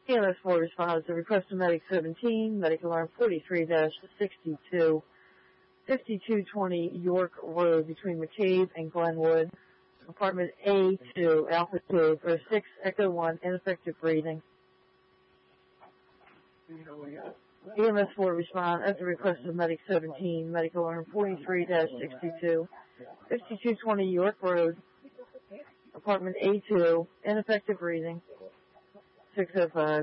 EMS 4 responds to request of medic 17, medic alarm 43-62, 5220 York Road between McCabe and Glenwood, apartment A2, Alpha 2, for 6 Echo 1, ineffective breathing. EMS 4 respond at the request of medic 17, medic alarm 43-62, 5220 York Road, apartment A2, ineffective breathing, 605.